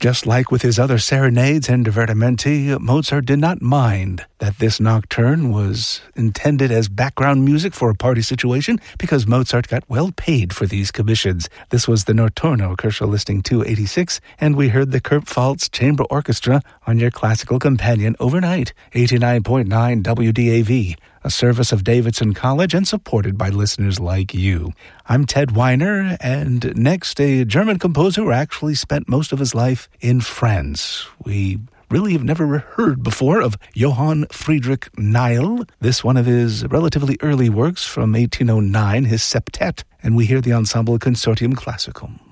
Just like with his other serenades and divertimenti, Mozart did not mind that this nocturne was intended as background music for a party situation because Mozart got well paid for these commissions. This was the Notturno, Kershaw Listing 286, and we heard the Kurpfalz Chamber Orchestra on your classical companion overnight, 89.9 WDAV, a service of Davidson College and supported by listeners like you. I'm Ted Weiner, and next, a German composer who actually spent most of his life in France. We really have never heard before of Johann Friedrich Nile. This one of his relatively early works from 1809, his septet, and we hear the Ensemble Consortium Classicum.